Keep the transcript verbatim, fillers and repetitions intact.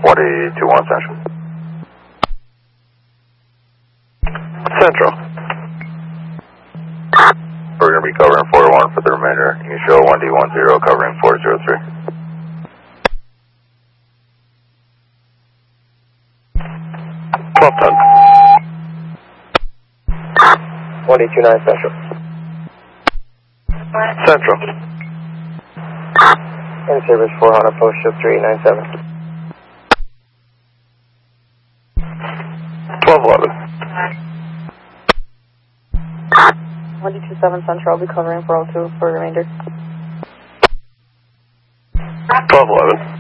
one eight two one Central. Central. We're going to be covering four one for the remainder. You can show one D one zero covering four zero three. twelve ten. one eight two nine Central. Central. In service four hundred, post shift three eight nine seven. twelve eleven. one two seven Central, I'll be covering four oh two for remainder. twelve eleven.